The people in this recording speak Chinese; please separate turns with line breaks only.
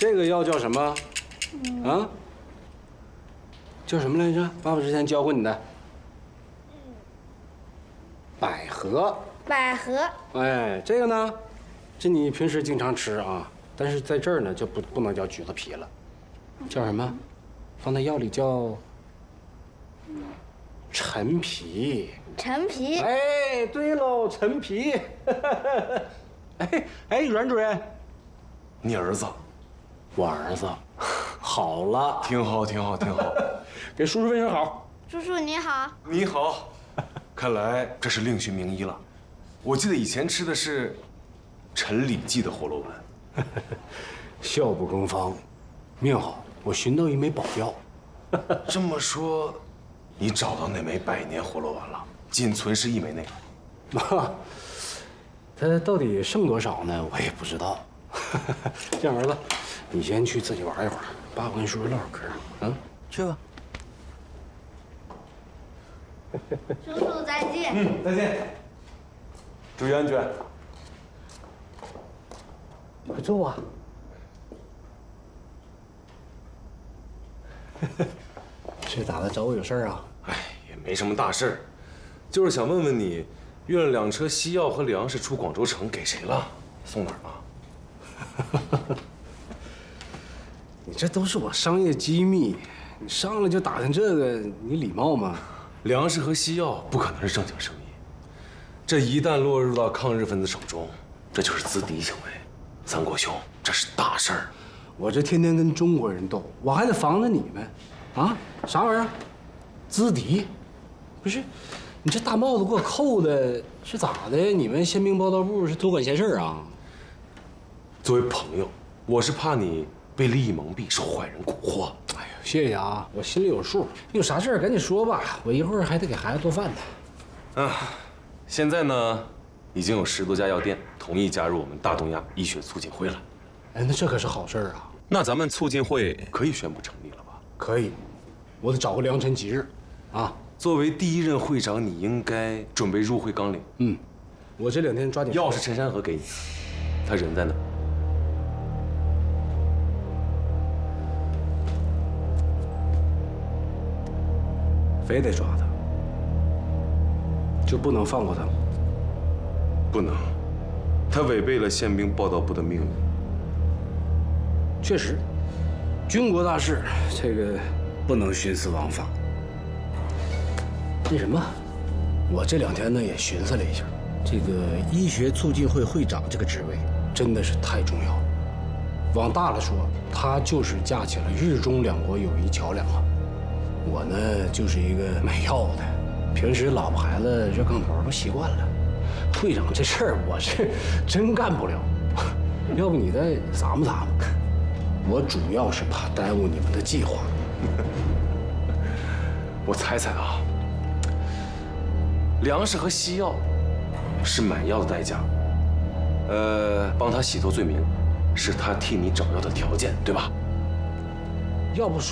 这个药叫什么？啊？叫什么来着？爸爸之前教过你的。百合。
百合。
哎，这个呢，这你平时经常吃啊，但是在这儿呢就不能叫橘子皮了，叫什么？放在药里叫陈皮。
陈皮。
哎，对喽，陈皮。哎，阮主任，
你儿子，
我儿子，好了，
挺好，挺好，挺好。
给叔叔问声好。
叔叔你好。
你好，看来这是另寻名医了。我记得以前吃的是陈李记的活络丸。
孝不更方，命好，我寻到一枚宝药。
这么说，你找到那枚百年活络丸了？仅存是一枚内。
妈，它到底剩多少呢？我也不知道。这样，儿子，你先去自己玩一会儿，爸爸跟叔叔唠会儿嗑。啊，去吧。
叔叔再见。
再见。注意安全。
快坐啊。这咋的？找我有事儿啊？
哎，也没什么大事儿，就是想问问你，运了2车西药和粮食出广州城，给谁了？送哪儿了？
你这都是我商业机密，你上来就打听这个，你礼貌吗？
粮食和西药不可能是正经生意，这一旦落入到抗日分子手中，这就是资敌行为。三国兄，这是大事儿。
我这天天跟中国人斗，我还得防着你们，啊？啥玩意儿？资敌？不是，你这大帽子给我扣的是咋的？你们宪兵报道部是多管闲事啊？
作为朋友，我是怕你被利益蒙蔽，受坏人蛊惑。
哎呦，谢谢啊，我心里有数。你有啥事儿赶紧说吧，我一会儿还得给孩子做饭呢。
啊，现在呢，已经有10多家药店同意加入我们大东亚医学促进会了。
哎，那这可是好事儿啊！
那咱们促进会可以宣布成立了吧？
可以，我得找个良辰吉日，啊。
作为第1任会长，你应该准备入会纲领。
嗯，我这2天抓紧。
钥匙陈山河给你，他人在哪？
非得抓他，就不能放过他？
不能，他违背了宪兵报道部的命令。
确实，军国大事，这个不能徇私枉法。那什么，我这2天呢也寻思了一下，这个医学促进会会长这个职位真的是太重要了。往大了说，它就是架起了日中2国友谊桥梁啊。我呢就是一个卖药的，平时老婆孩子热炕头都习惯了。会长这事儿我是真干不了，要不你再撒摸撒摸。我主要是怕耽误你们的计划。
我猜猜啊，粮食和西药是买药的代价，帮他洗脱罪名是他替你找药的条件，对吧？
要不